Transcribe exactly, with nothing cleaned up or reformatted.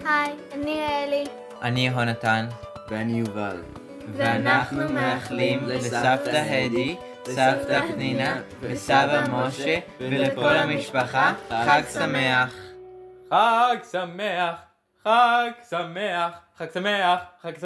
היי, אני אלי. אני יהונתן. ואני יובל. ואנחנו מאחלים לסבתא הדי, סבתא פנינה וסבא משה ולכל המשפחה חג שמח. חג שמח, חג שמח, חג שמח, חג שמח.